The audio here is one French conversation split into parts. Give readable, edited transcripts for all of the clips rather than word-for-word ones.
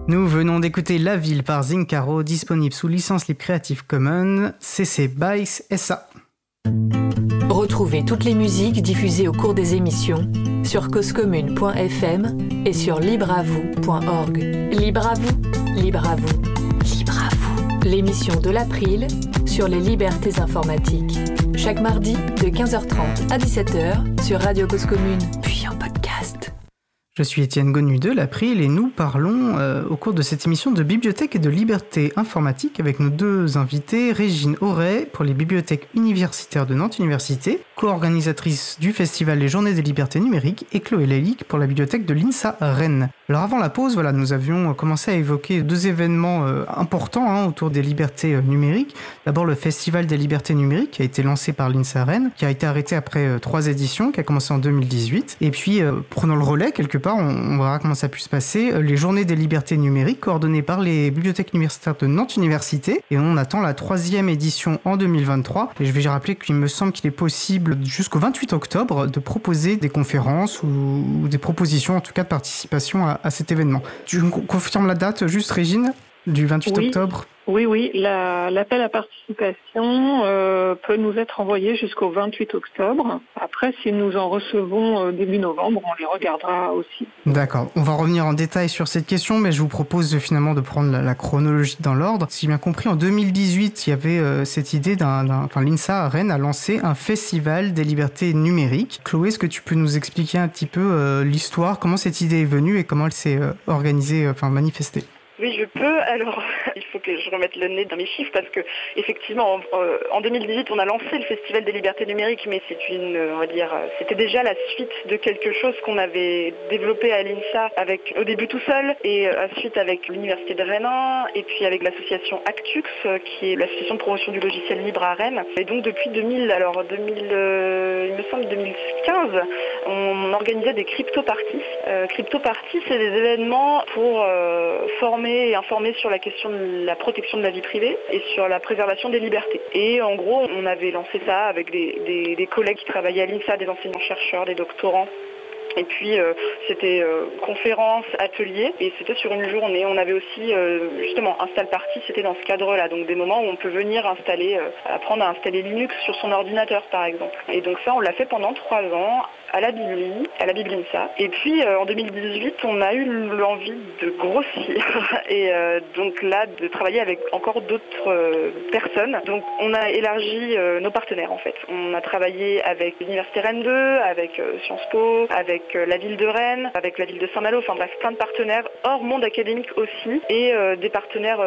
Nous venons d'écouter La Ville par Zincaro, disponible sous licence libre Creative Commons, CC BY SA. Retrouvez toutes les musiques diffusées au cours des émissions sur causecommune.fm et sur libreavou.org. Libre à vous, libre à vous, libre à vous. L'émission de l'April sur les libertés informatiques. Chaque mardi de 15h30 à 17h sur Radio Cause Commune, puis en podcast. Je suis Étienne Gonu de l'April et nous parlons au cours de cette émission de bibliothèque et de liberté informatique avec nos deux invités, Régine Auray pour les bibliothèques universitaires de Nantes Université, co-organisatrice du festival Les Journées des Libertés Numériques, et Chloé Lalique pour la bibliothèque de l'INSA Rennes. Alors avant la pause, nous avions commencé à évoquer deux événements importants autour des libertés numériques. D'abord le festival des libertés numériques qui a été lancé par l'INSA Rennes, qui a été arrêté après 3 éditions, qui a commencé en 2018. Et puis prenant le relais quelque part, on verra comment ça a pu se passer, les Journées des libertés numériques coordonnées par les bibliothèques universitaires de Nantes Université. Et on attend la 3e édition en 2023. Et je vais rappeler qu'il me semble qu'il est possible jusqu'au 28 octobre de proposer des conférences ou des propositions en tout cas de participation à cet événement. Tu confirmes la date juste, Régine, du 28 octobre ? Oui, l'appel à participation peut nous être envoyé jusqu'au 28 octobre. Après, si nous en recevons début novembre, on les regardera aussi. D'accord. On va revenir en détail sur cette question, mais je vous propose finalement de prendre la chronologie dans l'ordre. Si j'ai bien compris, en 2018, il y avait cette idée l'INSA à Rennes a lancé un festival des libertés numériques. Chloé, est-ce que tu peux nous expliquer un petit peu l'histoire, comment cette idée est venue et comment elle s'est manifestée ? Oui, je peux. Alors, il faut que je remette le nez dans mes chiffres parce que, effectivement, en 2018, on a lancé le Festival des libertés numériques, mais c'était déjà la suite de quelque chose qu'on avait développé à l'INSA au début tout seul et ensuite avec l'Université de Rennes et puis avec l'association Actux, qui est l'association de promotion du logiciel libre à Rennes. Et donc, depuis 2015, on organisait des crypto-parties. Crypto-parties, c'est des événements pour former et informer sur la question de la protection de la vie privée et sur la préservation des libertés. Et en gros, on avait lancé ça avec des collègues qui travaillaient à l'INSA, des enseignants-chercheurs, des doctorants. Et puis c'était conférences, ateliers, et c'était sur une journée. On avait aussi justement Install Party, c'était dans ce cadre-là, donc des moments où on peut venir apprendre à installer Linux sur son ordinateur par exemple. Et donc ça, on l'a fait pendant 3 ans à la Biblinsa. Et puis en 2018, on a eu l'envie de grossir et donc là de travailler avec encore d'autres personnes. Donc on a élargi nos partenaires en fait. On a travaillé avec l'Université Rennes 2, avec Sciences Po, avec la ville de Rennes, avec la ville de Saint-Malo, enfin bref, plein de partenaires hors monde académique aussi, et des partenaires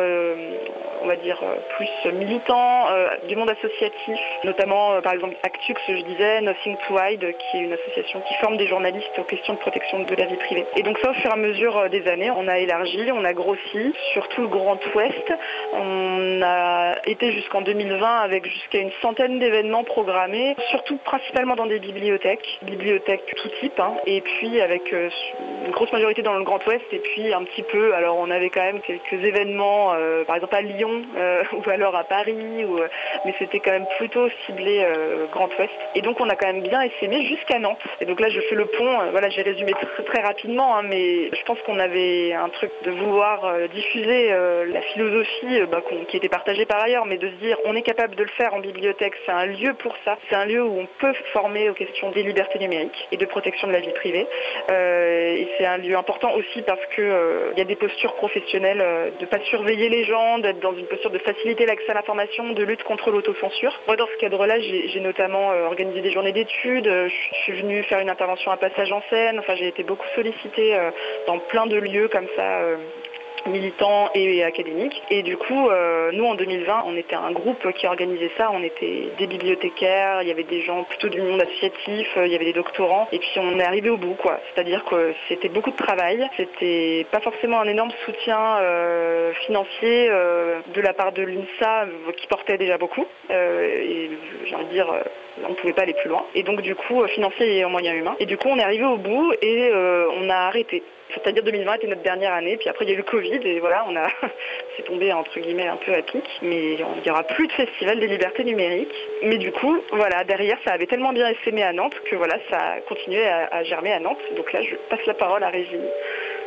plus militants, du monde associatif, notamment par exemple Actux, je disais, Nothing to Hide, qui est une association qui forme des journalistes aux questions de protection de la vie privée. Et donc ça, au fur et à mesure des années, on a élargi, on a grossi sur tout le Grand Ouest. On a été jusqu'en 2020 avec jusqu'à une centaine d'événements programmés, surtout principalement dans des bibliothèques tout type, et puis avec une grosse majorité dans le Grand Ouest, et puis un petit peu, alors on avait quand même quelques événements, par exemple à Lyon, ou alors à Paris, mais c'était quand même plutôt ciblé Grand Ouest. Et donc on a quand même bien essaimé jusqu'à Nantes. Et donc là je fais le pont, j'ai résumé très rapidement, mais je pense qu'on avait un truc de vouloir diffuser la philosophie qui était partagée par ailleurs, mais de se dire on est capable de le faire en bibliothèque, c'est un lieu pour ça, c'est un lieu où on peut former aux questions des libertés numériques et de protection de la vie privée. Et c'est un lieu important aussi parce que il y a des postures professionnelles de pas surveiller les gens, d'être dans une posture de faciliter l'accès à l'information, de lutte contre l'autocensure. Moi dans ce cadre-là, j'ai notamment organisé des journées d'études, je suis venue faire une intervention à Passage en scène, j'ai été beaucoup sollicitée dans plein de lieux comme ça, militants et académiques. Et du coup, nous en 2020, on était un groupe qui organisait ça, on était des bibliothécaires, il y avait des gens plutôt du monde associatif, il y avait des doctorants, et puis on est arrivé au bout, quoi. C'est-à-dire que c'était beaucoup de travail, c'était pas forcément un énorme soutien financier de la part de l'INSA qui portait déjà beaucoup, et j'ai envie de dire on ne pouvait pas aller plus loin. Et donc du coup, financier et en moyens humains. Et du coup, on est arrivé au bout et on a arrêté. C'est-à-dire 2020 était notre dernière année, puis après il y a eu le Covid et voilà, c'est tombé entre guillemets un peu à pic, mais il n'y aura plus de festival des libertés numériques. Mais du coup, voilà, derrière ça avait tellement bien essaimé à Nantes que voilà, ça a continué à germer à Nantes. Donc là, je passe la parole à Régine.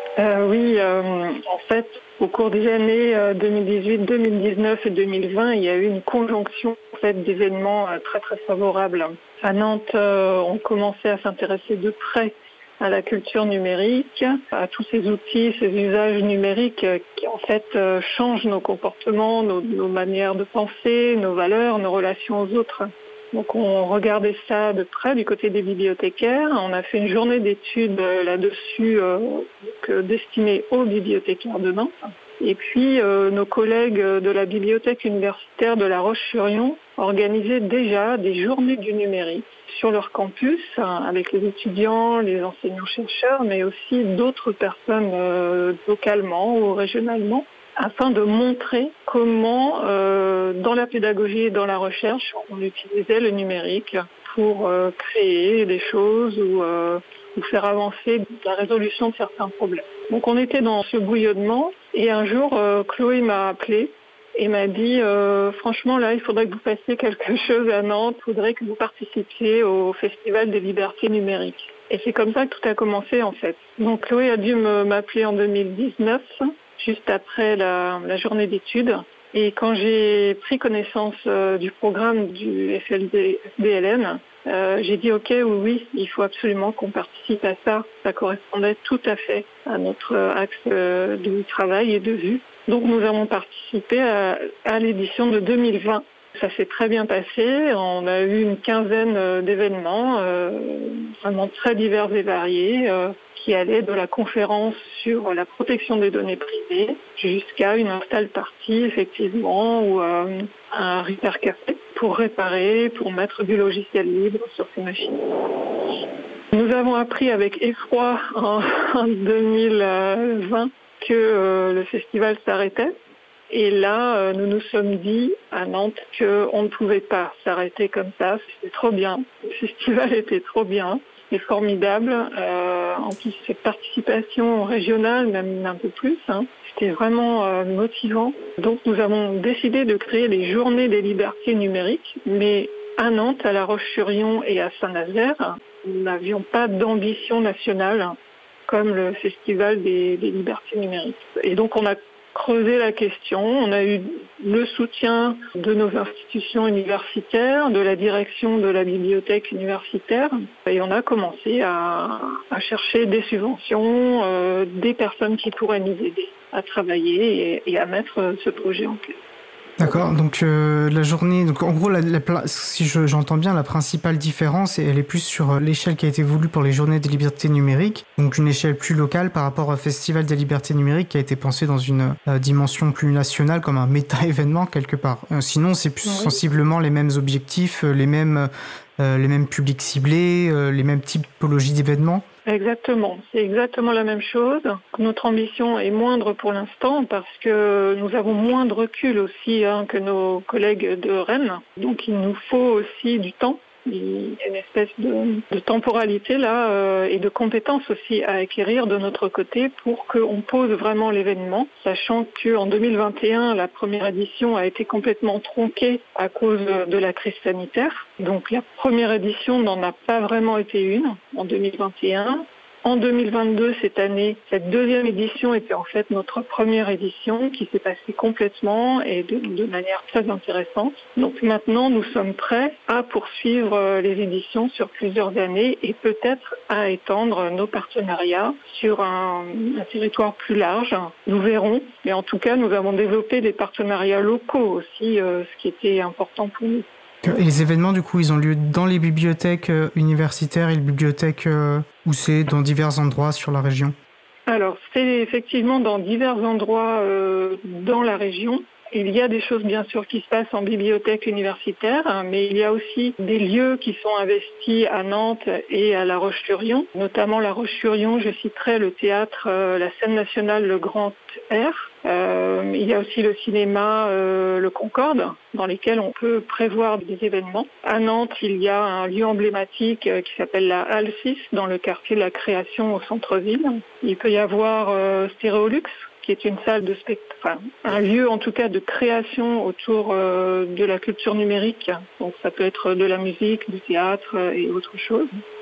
Oui, en fait, au cours des années 2018, 2019 et 2020, il y a eu une conjonction en fait, d'événements très très favorables. À Nantes, on commençait à s'intéresser de près à la culture numérique, à tous ces outils, ces usages numériques qui en fait changent nos comportements, nos manières de penser, nos valeurs, nos relations aux autres. Donc on regardait ça de près du côté des bibliothécaires. On a fait une journée d'études là-dessus destinée aux bibliothécaires de Nantes. Et puis nos collègues de la bibliothèque universitaire de La Roche-sur-Yon organisaient déjà des journées du numérique sur leur campus avec les étudiants, les enseignants-chercheurs, mais aussi d'autres personnes localement ou régionalement, afin de montrer comment, dans la pédagogie et dans la recherche, on utilisait le numérique pour créer des choses ou faire avancer la résolution de certains problèmes. Donc on était dans ce bouillonnement et un jour, Chloé m'a appelé et m'a dit franchement là, il faudrait que vous fassiez quelque chose à Nantes, il faudrait que vous participiez au Festival des libertés numériques. Et c'est comme ça que tout a commencé en fait. Donc Chloé a dû m'appeler en 2019, juste après la journée d'études. Et quand j'ai pris connaissance du programme du FLDLN, j'ai dit ok, oui, il faut absolument qu'on participe à ça. Ça correspondait tout à fait à notre axe de travail et de vue. Donc nous avons participé à l'édition de 2020. Ça s'est très bien passé. On a eu une quinzaine d'événements, vraiment très divers et variés, qui allaient de la conférence sur la protection des données privées jusqu'à une install party, effectivement, ou un repair café pour réparer, pour mettre du logiciel libre sur ces machines. Nous avons appris avec effroi en 2020 que le festival s'arrêtait. Et là, nous nous sommes dit à Nantes qu'on ne pouvait pas s'arrêter comme ça. C'était trop bien. Le festival était trop bien et formidable. En plus, cette participation régionale, même un peu plus, c'était vraiment motivant. Donc, nous avons décidé de créer les Journées des libertés numériques. Mais à Nantes, à La Roche-sur-Yon et à Saint-Nazaire, nous n'avions pas d'ambition nationale comme le Festival des libertés numériques. Et donc, on a creusé la question. On a eu le soutien de nos institutions universitaires, de la direction de la bibliothèque universitaire, et on a commencé à chercher des subventions, des personnes qui pourraient nous aider à travailler et à mettre ce projet en place. D'accord, donc la journée, donc en gros, si j'entends bien, la principale différence, elle est plus sur l'échelle qui a été voulue pour les Journées des libertés numériques, donc une échelle plus locale par rapport au Festival des libertés numériques qui a été pensé dans une dimension plus nationale, comme un méta-événement quelque part. Sinon, c'est plus sensiblement les mêmes objectifs, les mêmes publics ciblés, les mêmes typologies d'événements. Exactement, c'est exactement la même chose. Notre ambition est moindre pour l'instant parce que nous avons moins de recul aussi que nos collègues de Rennes. Donc il nous faut aussi du temps. Il y a une espèce de temporalité là et de compétences aussi à acquérir de notre côté pour qu'on pose vraiment l'événement, sachant qu'en 2021, la première édition a été complètement tronquée à cause de la crise sanitaire. Donc la première édition n'en a pas vraiment été une en 2021. En 2022, cette année, cette deuxième édition était en fait notre première édition qui s'est passée complètement et de manière très intéressante. Donc maintenant, nous sommes prêts à poursuivre les éditions sur plusieurs années et peut-être à étendre nos partenariats sur un territoire plus large. Nous verrons. Mais en tout cas, nous avons développé des partenariats locaux aussi, ce qui était important pour nous. Et les événements, du coup, ils ont lieu dans les bibliothèques universitaires et les bibliothèques où c'est dans divers endroits sur la région? Alors, c'est effectivement dans divers endroits dans la région. Il y a des choses, bien sûr, qui se passent en bibliothèque universitaire, mais il y a aussi des lieux qui sont investis à Nantes et à La Roche-sur-Yon. Notamment La Roche-sur-Yon, je citerai le théâtre, la scène nationale, le Grand Air. Il y a aussi le cinéma, le Concorde, dans lesquels on peut prévoir des événements. À Nantes, il y a un lieu emblématique qui s'appelle la Halle 6, dans le quartier de la Création au centre-ville. Il peut y avoir Stéréolux, qui est une salle de spectacle, un lieu en tout cas de création autour de la culture numérique. Donc ça peut être de la musique, du théâtre et autre chose.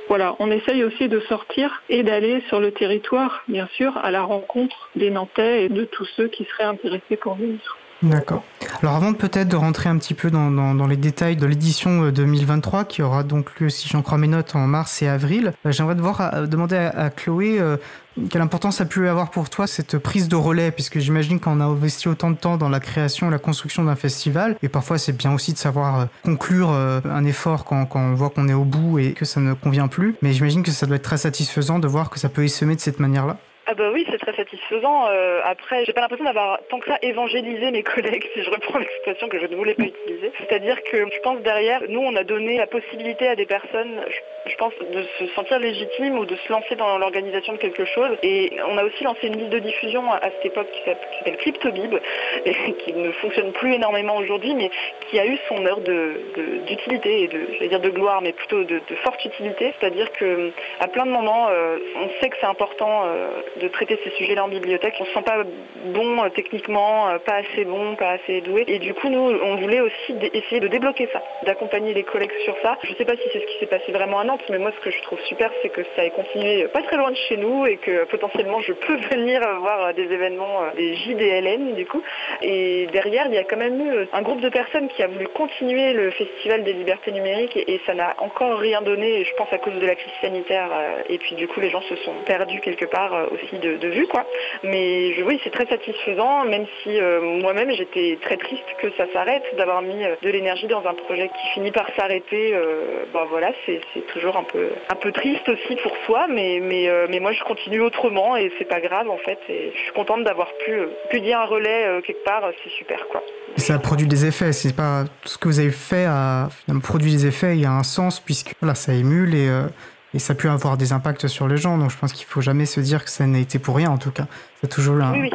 Voilà, on essaye aussi de sortir et d'aller sur le territoire, bien sûr, à la rencontre des Nantais et de tous ceux qui seraient intéressés pour venir. D'accord. Alors avant peut-être de rentrer un petit peu dans les détails de l'édition 2023 qui aura donc lieu, si j'en crois mes notes, en mars et avril, j'aimerais demander à Chloé quelle importance a pu avoir pour toi cette prise de relais, puisque j'imagine qu'on a investi autant de temps dans la création et la construction d'un festival, et parfois c'est bien aussi de savoir conclure un effort quand on voit qu'on est au bout et que ça ne convient plus, mais j'imagine que ça doit être très satisfaisant de voir que ça peut essaimer de cette manière-là. Ah bah oui, c'est très satisfaisant. Après, j'ai pas l'impression d'avoir tant que ça évangélisé mes collègues, si je reprends l'expression que je ne voulais pas utiliser. C'est-à-dire que je pense derrière, nous on a donné la possibilité à des personnes, je pense, de se sentir légitimes ou de se lancer dans l'organisation de quelque chose. Et on a aussi lancé une liste de diffusion à cette époque qui s'appelle Cryptobib, et qui ne fonctionne plus énormément aujourd'hui, mais qui a eu son heure d'utilité et de gloire, mais plutôt de forte utilité. C'est-à-dire que à plein de moments, on sait que c'est important de traiter ces sujets-là en bibliothèque. On se sent pas bon techniquement, pas assez bon, pas assez doué. Et du coup, nous, on voulait aussi essayer de débloquer ça, d'accompagner les collègues sur ça. Je sais pas si c'est ce qui s'est passé vraiment à Nantes, mais moi, ce que je trouve super, c'est que ça ait continué pas très loin de chez nous et que potentiellement, je peux venir voir des événements, des JDLN, du coup. Et derrière, il y a quand même eu un groupe de personnes qui a voulu continuer le Festival des libertés numériques et ça n'a encore rien donné, je pense, à cause de la crise sanitaire. Et puis, du coup, les gens se sont perdus quelque part aussi de vue, quoi. Mais oui, c'est très satisfaisant, même si moi-même j'étais très triste que ça s'arrête, d'avoir mis de l'énergie dans un projet qui finit par s'arrêter. Voilà, c'est toujours un peu triste aussi pour soi, mais moi je continue autrement et c'est pas grave en fait. Et je suis contente d'avoir pu dire un relais quelque part, c'est super, quoi. Et ça a produit des effets, c'est pas tout ce que vous avez fait a finalement produit des effets, il y a un sens puisque voilà, ça émule et ça peut avoir des impacts sur les gens, donc je pense qu'il faut jamais se dire que ça n'a été pour rien en tout cas. C'est toujours là. Oui.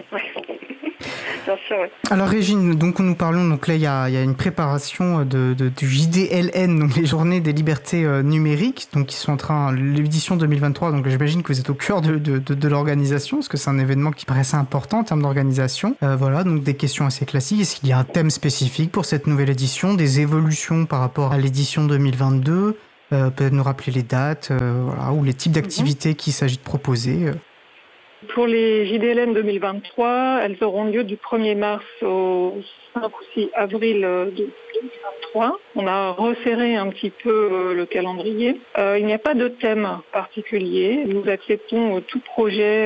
Bien sûr, oui. Alors Régine, donc nous parlons, donc là il y a une préparation du JDLN, donc les Journées des libertés numériques, donc qui sont en train, l'édition 2023, donc j'imagine que vous êtes au cœur de l'organisation, parce que c'est un événement qui paraissait important en termes d'organisation. Voilà, donc des questions assez classiques. Est-ce qu'il y a un thème spécifique pour cette nouvelle édition, des évolutions par rapport à l'édition 2022? Peut-être nous rappeler les dates, voilà, ou les types d'activités qu'il s'agit de proposer. Pour les JDLN 2023, elles auront lieu du 1er mars au 5 ou 6 avril 2023. On a resserré un petit peu le calendrier. Il n'y a pas de thème particulier. Nous acceptons tout projet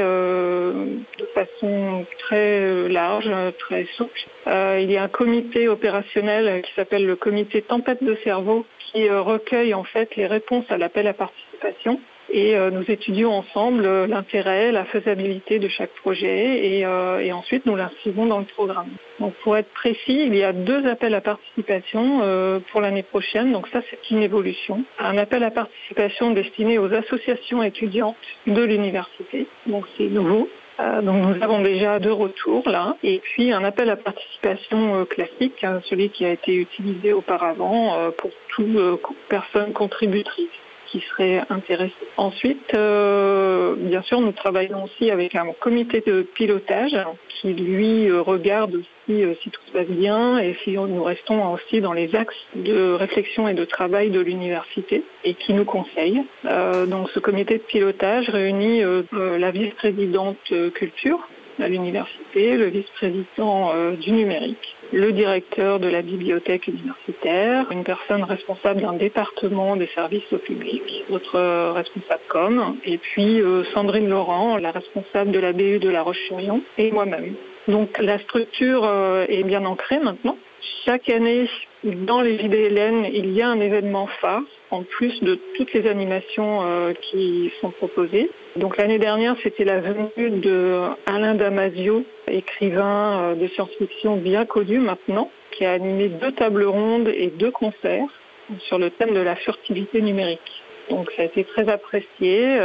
de façon très large, très souple. Il y a un comité opérationnel qui s'appelle le comité Tempête de cerveau qui recueille en fait les réponses à l'appel à participation. Et nous étudions ensemble l'intérêt, la faisabilité de chaque projet et ensuite nous l'inscrivons dans le programme. Donc pour être précis, il y a 2 appels à participation pour l'année prochaine, donc ça c'est une évolution. Un appel à participation destiné aux associations étudiantes de l'université, donc c'est nouveau. Donc nous avons déjà 2 retours là, et puis un appel à participation classique, celui qui a été utilisé auparavant pour toute personne contributrice qui serait intéressée. Ensuite, bien sûr, nous travaillons aussi avec un comité de pilotage qui, lui, regarde aussi si tout se passe bien et si nous restons aussi dans les axes de réflexion et de travail de l'université et qui nous conseille. Donc, ce comité de pilotage réunit la vice-présidente culture à l'université, le vice-président du numérique, le directeur de la bibliothèque universitaire, une personne responsable d'un département des services au public, notre responsable com, et puis Sandrine Laurent, la responsable de la BU de La Roche-sur-Yon, et moi-même. Donc la structure est bien ancrée maintenant. Chaque année, dans les JDLN, il y a un événement phare, en plus de toutes les animations qui sont proposées. Donc l'année dernière, c'était la venue de Alain Damasio, écrivain de science-fiction bien connu maintenant, qui a animé 2 tables rondes et 2 concerts sur le thème de la furtivité numérique. Donc ça a été très apprécié.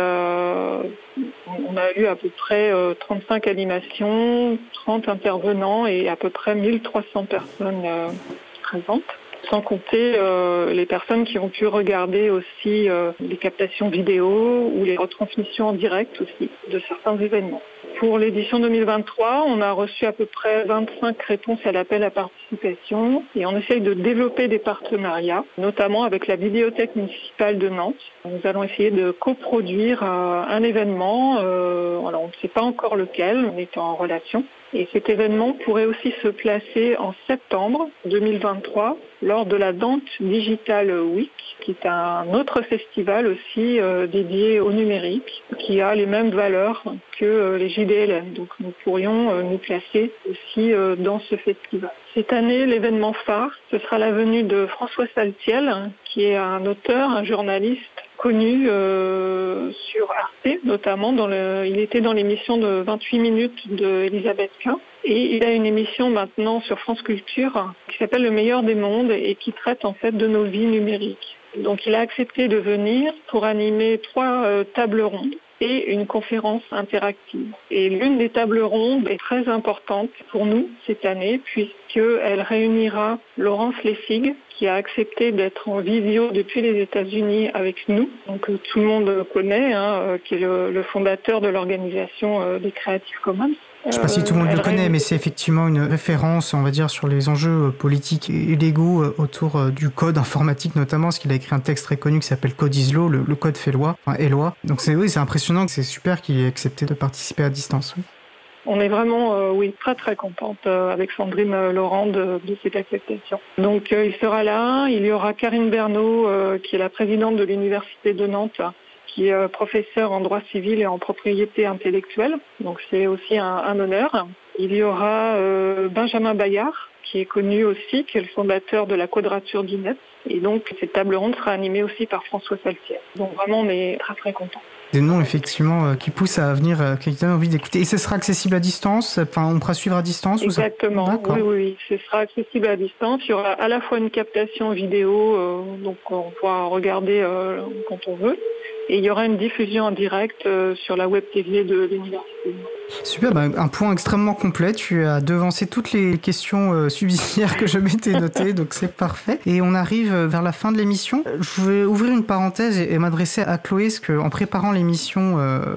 On a eu à peu près 35 animations, 30 intervenants et à peu près 1300 personnes présentes. Sans compter les personnes qui ont pu regarder aussi les captations vidéo ou les retransmissions en direct aussi de certains événements. Pour l'édition 2023, on a reçu à peu près 25 réponses à l'appel à participation et on essaye de développer des partenariats, notamment avec la Bibliothèque municipale de Nantes. Nous allons essayer de coproduire un événement, alors on ne sait pas encore lequel, on est en relation. Et cet événement pourrait aussi se placer en septembre 2023 lors de la Dante Digital Week, qui est un autre festival aussi dédié au numérique, qui a les mêmes valeurs que les JDLM. Donc nous pourrions nous placer aussi dans ce festival. Cette année, l'événement phare, ce sera la venue de François Saltiel, qui est un auteur, un journaliste connu sur Arte, notamment. Il était dans l'émission de 28 minutes d'Elisabeth Quint. Et il a une émission maintenant sur France Culture qui s'appelle Le meilleur des mondes et qui traite en fait de nos vies numériques. Donc il a accepté de venir pour animer 3 tables rondes et une conférence interactive. Et l'une des tables rondes est très importante pour nous cette année puisqu'elle réunira Laurence Lessig qui a accepté d'être en visio depuis les États-Unis avec nous. Donc tout le monde connaît, qui est le fondateur de l'organisation des Creative Commons. Je ne sais pas si tout le monde le connaît, mais c'est effectivement une référence, on va dire, sur les enjeux politiques et légaux autour du code informatique notamment, parce qu'il a écrit un texte très connu qui s'appelle Code is Law, le code fait loi, est loi. Donc c'est impressionnant, c'est super qu'il ait accepté de participer à distance. Oui. On est vraiment, très très contente avec Sandrine Laurent de cette acceptation. Donc il sera là, il y aura Karine Bernot, qui est la présidente de l'Université de Nantes, qui est professeur en droit civil et en propriété intellectuelle. Donc c'est aussi un honneur. Il y aura Benjamin Bayard, qui est connu aussi, qui est le fondateur de la Quadrature du Net. Et donc cette table ronde sera animée aussi par François Saltiel. Donc vraiment on est très très contents. Des noms effectivement qui poussent à venir, qui donnent envie d'écouter. Et ce sera accessible à distance, enfin on pourra suivre à distance. Exactement, oui, ce sera accessible à distance. Il y aura à la fois une captation vidéo, donc on pourra regarder quand on veut. Et il y aura une diffusion en direct sur la web TV de l'université. Super, un point extrêmement complet. Tu as devancé toutes les questions subsidiaires que je m'étais notées, donc c'est parfait. Et on arrive vers la fin de l'émission. Je vais ouvrir une parenthèse et m'adresser à Chloé, parce qu'en préparant l'émission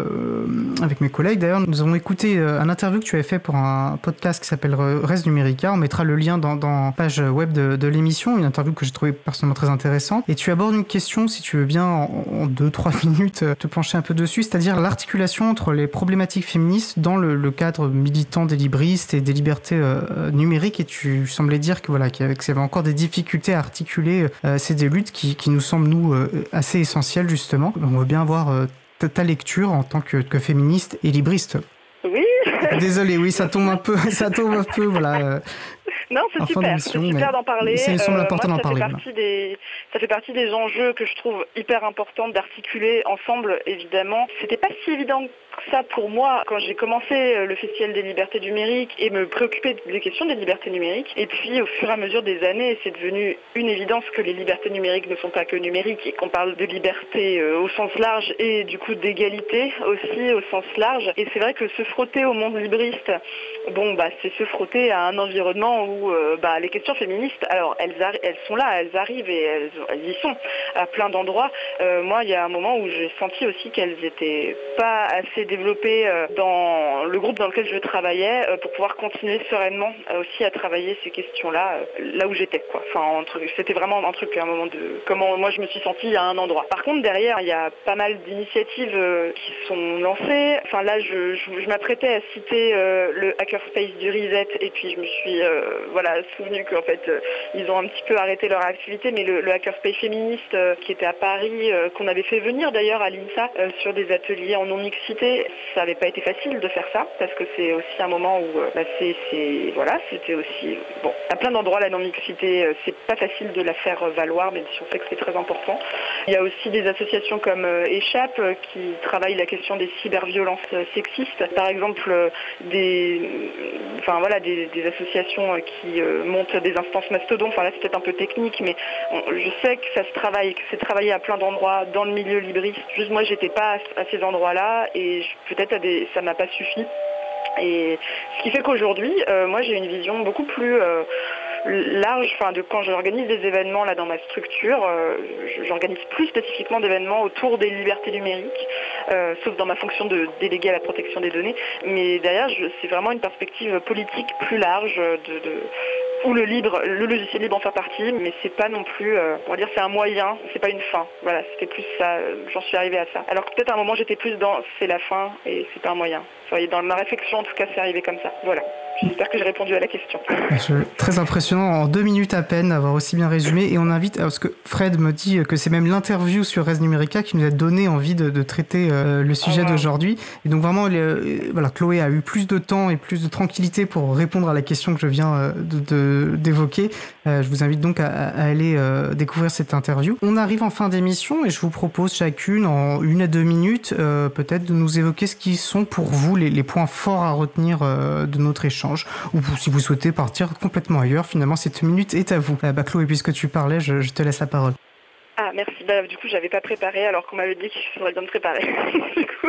avec mes collègues, d'ailleurs, nous avons écouté un interview que tu avais fait pour un podcast qui s'appelle Res Numérica. On mettra le lien dans la page web de l'émission, une interview que j'ai trouvée personnellement très intéressante. Et tu abordes une question, si tu veux bien, en 2-3 minutes, te pencher un peu dessus, c'est-à-dire l'articulation entre les problématiques féministes dans le cadre militant des libristes et des libertés numériques, et tu semblais dire qu'il y avait encore des difficultés à articuler ces deux luttes qui nous semblent, nous, assez essentielles, justement. On veut bien voir ta lecture en tant que féministe et libriste. Oui. Désolé, oui, ça tombe un peu, voilà. Non, c'est super d'en parler. C'est important d'en parler. Ça fait partie des enjeux que je trouve hyper importants d'articuler ensemble, évidemment. C'était pas si évident que ça pour moi quand j'ai commencé le Festival des libertés numériques et me préoccuper des questions des libertés numériques. Et puis, au fur et à mesure des années, c'est devenu une évidence que les libertés numériques ne sont pas que numériques et qu'on parle de liberté au sens large et du coup d'égalité aussi au sens large. Et c'est vrai que se frotter au monde libriste, c'est se frotter à un environnement où les questions féministes, alors elles sont là, elles arrivent et elles y sont à plein d'endroits. Moi, il y a un moment où j'ai senti aussi qu'elles n'étaient pas assez développées dans le groupe dans lequel je travaillais pour pouvoir continuer sereinement aussi à travailler ces questions-là, là où j'étais, quoi. Enfin, c'était vraiment un truc, un moment de comment moi je me suis sentie à un endroit. Par contre, derrière, il y a pas mal d'initiatives qui sont lancées. Enfin, là, je m'apprêtais à citer le Hackerspace du Reset et puis je me suis souvenu qu'en fait ils ont un petit peu arrêté leur activité, mais le Hackerspace féministe qui était à Paris, qu'on avait fait venir d'ailleurs à l'INSA sur des ateliers en non-mixité, ça n'avait pas été facile de faire ça parce que c'est aussi un moment où c'était aussi à plein d'endroits la non-mixité, c'est pas facile de la faire valoir, même si on sait que c'est très important. Il y a aussi des associations comme Échappe qui travaillent la question des cyberviolences sexistes, par exemple des associations qui montent des instances mastodon. Enfin là c'est peut-être un peu technique, mais je sais que ça se travaille, que c'est travaillé à plein d'endroits dans le milieu libriste. Juste moi j'étais pas à ces endroits-là et peut-être ça m'a pas suffi. Et ce qui fait qu'aujourd'hui, moi j'ai une vision beaucoup plus large, quand j'organise des événements là dans ma structure, j'organise plus spécifiquement d'événements autour des libertés numériques, sauf dans ma fonction de délégué à la protection des données. Mais derrière, c'est vraiment une perspective politique plus large où le logiciel libre en fait partie, mais c'est pas non plus, on va dire, c'est un moyen, c'est pas une fin. Voilà, c'était plus ça, j'en suis arrivée à ça. Alors que peut-être à un moment j'étais plus dans c'est la fin et c'est pas un moyen. Vous voyez, dans ma réflexion en tout cas c'est arrivé comme ça. Voilà. J'espère que j'ai répondu à la question. Très impressionnant, en 2 minutes à peine, d'avoir aussi bien résumé. Et on invite, parce que Fred me dit que c'est même l'interview sur Res Numérica qui nous a donné envie de traiter le sujet d'aujourd'hui. Et donc vraiment, Chloé a eu plus de temps et plus de tranquillité pour répondre à la question que je viens d'évoquer. Je vous invite donc à aller découvrir cette interview. On arrive en fin d'émission et je vous propose chacune, en 1 à 2 minutes, peut-être de nous évoquer ce qui sont pour vous les points forts à retenir de notre échange. Ou si vous souhaitez partir complètement ailleurs, finalement cette minute est à vous. Chloé, puisque tu parlais, je te laisse la parole. Ah, merci. Du coup, j'avais pas préparé alors qu'on m'avait dit qu'il faudrait bien me préparer. Du coup,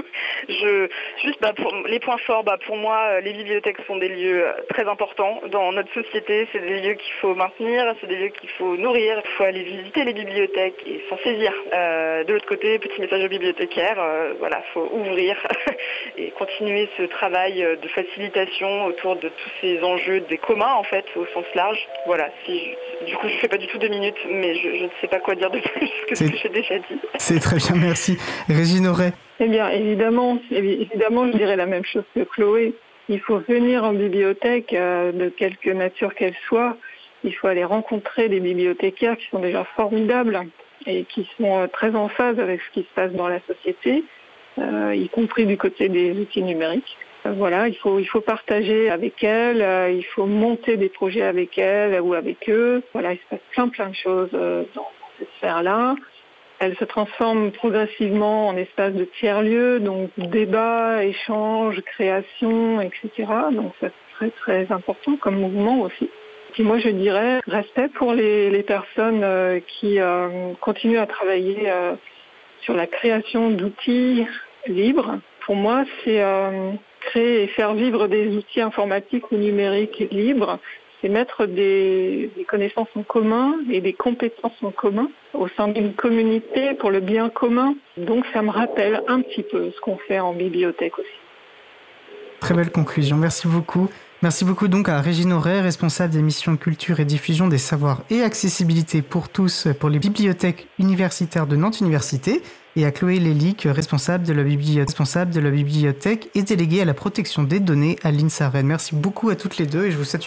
pour les points forts, pour moi, les bibliothèques sont des lieux très importants dans notre société. C'est des lieux qu'il faut maintenir, c'est des lieux qu'il faut nourrir. Il faut aller visiter les bibliothèques et s'en saisir. De l'autre côté, petit message aux bibliothécaires, faut ouvrir et continuer ce travail de facilitation autour de tous ces enjeux des communs, en fait, au sens large. Voilà. Du coup, je fais pas du tout 2 minutes, mais je ne sais pas quoi dire de plus que ce que j'ai déjà dit. C'est très bien, merci. Régine Auray. Eh bien, évidemment, je dirais la même chose que Chloé. Il faut venir en bibliothèque, de quelque nature qu'elle soit. Il faut aller rencontrer des bibliothécaires qui sont déjà formidables et qui sont très en phase avec ce qui se passe dans la société, y compris du côté des outils numériques. Il faut partager avec elles, il faut monter des projets avec elles ou avec eux. Voilà, il se passe plein de choses dans cette sphère-là. Elle se transforme progressivement en espace de tiers-lieux, donc débat, échange, création, etc. Donc c'est très très important comme mouvement aussi. Puis moi je dirais respect pour les personnes qui continuent à travailler sur la création d'outils libres. Pour moi c'est créer et faire vivre des outils informatiques ou numériques libres. C'est mettre des connaissances en commun et des compétences en commun au sein d'une communauté pour le bien commun. Donc ça me rappelle un petit peu ce qu'on fait en bibliothèque aussi. Très belle conclusion, merci beaucoup. Merci beaucoup donc à Régine Auray, responsable des missions culture et diffusion des savoirs et accessibilité pour tous pour les bibliothèques universitaires de Nantes Université, et à Chloé Lélic, responsable de la bibliothèque et déléguée à la protection des données à l'INSA Rennes. Merci beaucoup à toutes les deux et je vous souhaite